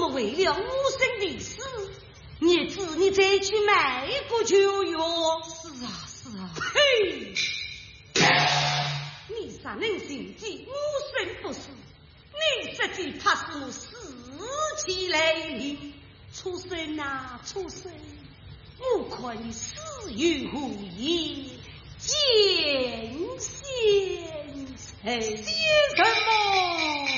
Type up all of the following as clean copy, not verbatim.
若为了母生的事，你子你再去买个就哟。 是啊是啊。 呸！你尚能谨记母生不死，你实际怕是我死期来临。出生啊出生，我看你死于无疑，见先生。 什么？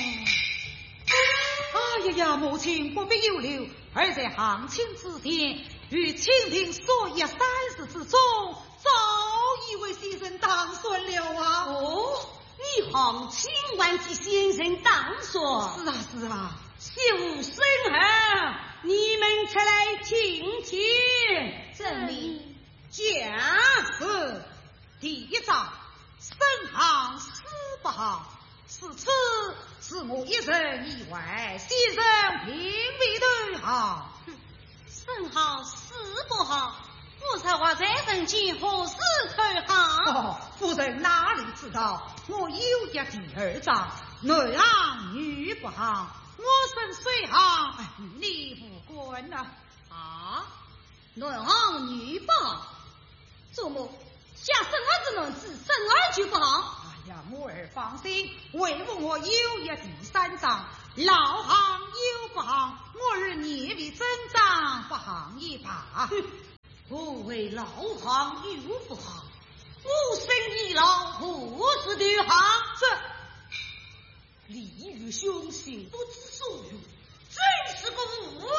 哎呀，母亲不必忧虑，儿在行情之前，与清廷所议30之中，早已为先生当选了啊！ 哦，你行情万计先生当选？ 是啊是啊。 秀生儿，你们出来听听。 证明假是第一章，生行死不行，是我一人以外，先生并未对行。 生好死不好，我才话在人间何时投行？ 夫人哪里知道，我有一第2章，内行女不行，我生虽行，你不管呐。 内行女不行，祖母下生儿之能治，生儿就不行。 哎呀，母儿放心，为我有一第3章，老行有不行，我儿年为增长，不行也罢。 不为老行又不行，我生已老，何时对行？这利欲凶心，不知所云，真是个无